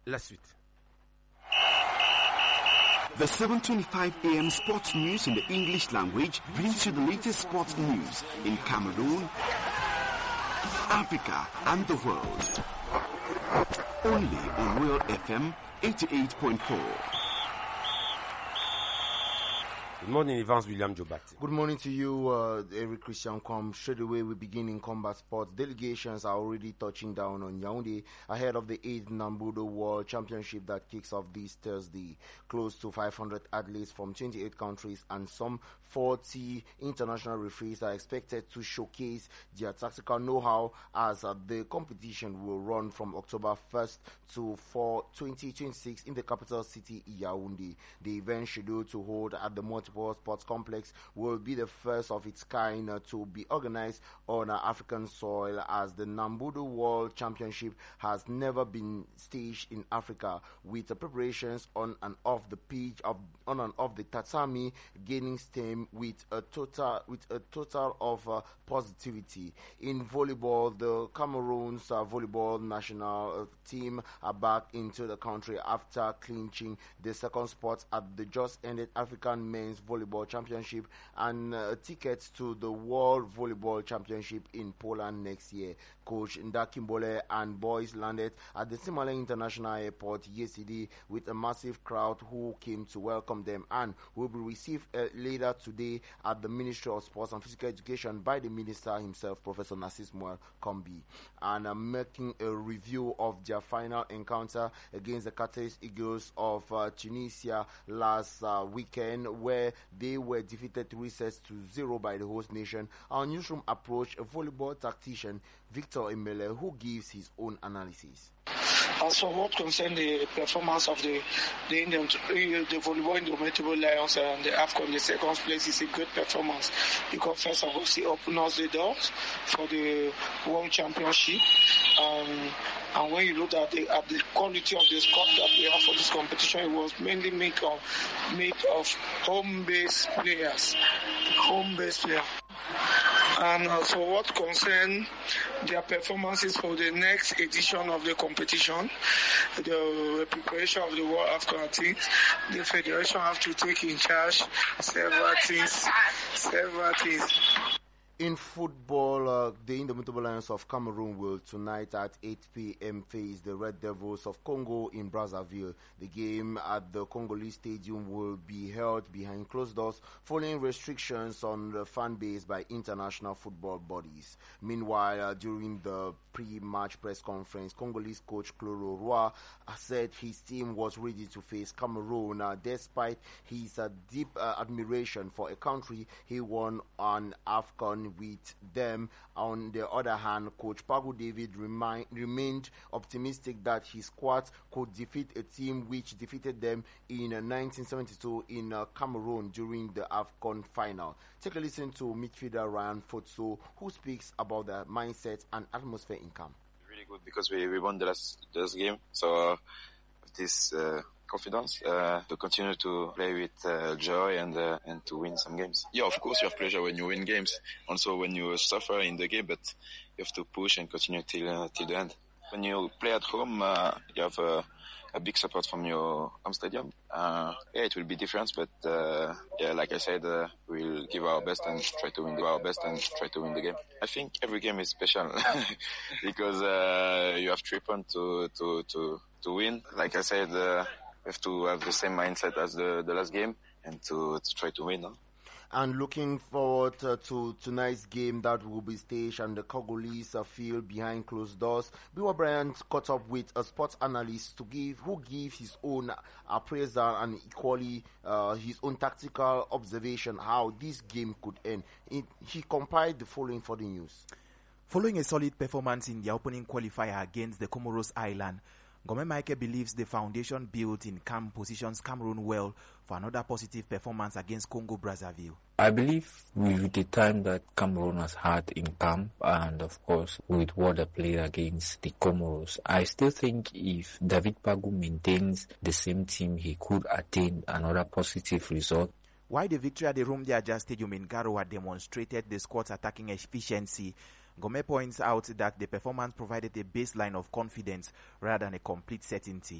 La suite. The 7:25 a.m. sports news in the English language brings you the latest sports news in Cameroon, Africa, and the world. Only on Royal FM 88.4. Good morning, Evans William Jobat. Good morning to you, Eric Christian Kwam. Straight away, we begin in combat sports. Delegations are already touching down on Yaoundé ahead of the 8th Nambudo World Championship that kicks off this Thursday. Close to 500 athletes from 28 countries and some 40 international referees are expected to showcase their tactical know-how as the competition will run from October 1st to 4, 2026 in the capital city, Yaoundé. The event scheduled to hold at the Multiple Sports Complex will be the first of its kind to be organized on African soil, as the Nambudo World Championship has never been staged in Africa, with preparations on and off the pitch, on and off the tatami gaining steam with a total of positivity. In volleyball, the Cameroon's volleyball national team are back into the country after clinching the second spot at the just ended African Men's Volleyball Championship and tickets to the World Volleyball Championship in Poland next year. Coach Ndakimbole and boys landed at the Simale International Airport yesterday with a massive crowd who came to welcome them and will be received later today at the Ministry of Sports and Physical Education by the Minister himself, Professor Narcisse Moel Kombi, and making a review of their final encounter against the Qatar Eagles of Tunisia last weekend, where they were defeated 3-0 by the host nation. Our newsroom approached a volleyball tactician, Victor Emele, who gives his own analysis. As for what concerns the performance of the volleyball Indomitable Lions and the AFCON, the second place is a good performance because first of all, it opens us the doors for the World Championship. And when you look at the quality of the squad that we have for this competition, it was mainly made of home-based players. And for what concerns their performances for the next edition of the competition, the preparation of the World AFCON teams, the federation have to take in charge several things. In football, the Indomitable Lions of Cameroon will tonight at 8 p.m. face the Red Devils of Congo in Brazzaville. The game at the Congolese Stadium will be held behind closed doors following restrictions on the fan base by international football bodies. Meanwhile, during the pre-match press conference, Congolese coach Cloro Roy said his team was ready to face Cameroon despite his deep admiration for a country he won an AFCON with them. On the other hand, Coach Pagu David remained optimistic that his squad could defeat a team which defeated them in 1972 in Cameroon during the AFCON final. Take a listen to midfielder Ryan Fotso, who speaks about the mindset and atmosphere in camp. Really good because we won the last game, so this confidence to continue to play with joy and to win some games. Yeah, of course you have pleasure when you win games. Also when you suffer in the game, but you have to push and continue till the end. When you play at home, you have a big support from your home stadium. It will be different, but like I said, we'll give our best and try to win the game. I think every game is special because you have 3 points to win. Like I said, we have to have the same mindset as the last game and to try to win. And looking forward to tonight's game that will be staged on the Congolese field behind closed doors. Biwa Bryant caught up with a sports analyst who gives his own appraisal and equally his own tactical observation how this game could end. He compiled the following for the news. Following a solid performance in the opening qualifier against the Comoros Island, Gome Michael believes the foundation built in camp positions Cameroon well for another positive performance against Congo-Brazzaville. I believe with the time that Cameroon has had in camp and of course with what they played against the Comoros, I still think if David Pagu maintains the same team, he could attain another positive result. While the victory at the Rumdiaja Stadium in Garoua demonstrated the squad's attacking efficiency, Gome points out that the performance provided a baseline of confidence rather than a complete certainty.